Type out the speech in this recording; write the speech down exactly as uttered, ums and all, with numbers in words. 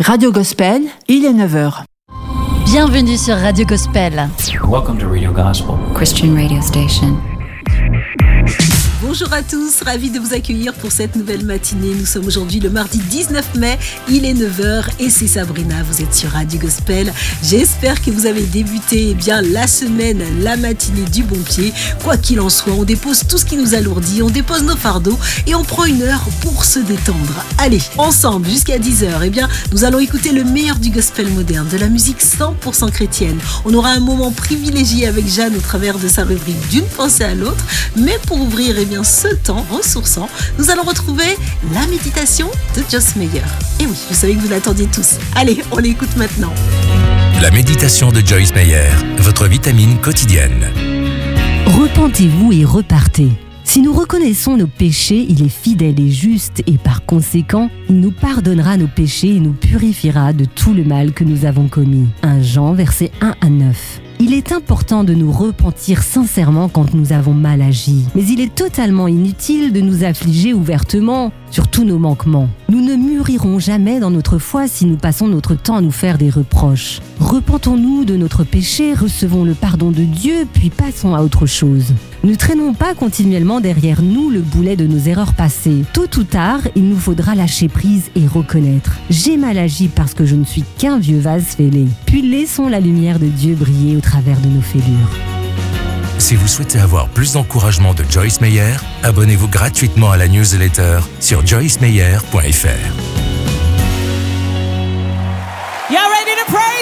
Radio Gospel, il est neuf heures. Bienvenue sur Radio Gospel. Welcome to Radio Gospel, Christian radio station. Bonjour à tous, ravi de vous accueillir pour cette nouvelle matinée. Nous sommes aujourd'hui le mardi dix-neuf mai, il est neuf heures et c'est Sabrina, vous êtes sur Radio Gospel. J'espère que vous avez débuté eh bien, la semaine, la matinée du bon pied. Quoi qu'il en soit, on dépose tout ce qui nous alourdit, on dépose nos fardeaux et on prend une heure pour se détendre. Allez, ensemble, jusqu'à dix heures, eh bien, nous allons écouter le meilleur du gospel moderne, de la musique cent pour cent chrétienne. On aura un moment privilégié avec Jeanne au travers de sa rubrique d'une pensée à l'autre, mais pour ouvrir eh bien, ce temps ressourçant, nous allons retrouver la méditation de Joyce Meyer. Et oui, je savais que vous l'attendiez tous. Allez, on l'écoute maintenant. La méditation de Joyce Meyer, votre vitamine quotidienne. Repentez-vous et repartez. Si nous reconnaissons nos péchés, il est fidèle et juste et par conséquent, il nous pardonnera nos péchés et nous purifiera de tout le mal que nous avons commis. premier Jean, versets un à neuf. Il est important de nous repentir sincèrement quand nous avons mal agi, mais il est totalement inutile de nous affliger ouvertement sur tous nos manquements. Nous ne mûrirons jamais dans notre foi si nous passons notre temps à nous faire des reproches. Repentons-nous de notre péché, recevons le pardon de Dieu, puis passons à autre chose. Ne traînons pas continuellement derrière nous le boulet de nos erreurs passées. Tôt ou tard, il nous faudra lâcher prise et reconnaître. J'ai mal agi parce que je ne suis qu'un vieux vase fêlé. Puis laissons la lumière de Dieu briller au travers de nos fêlures. Si vous souhaitez avoir plus d'encouragement de Joyce Meyer, abonnez-vous gratuitement à la newsletter sur joyce meyer point f r.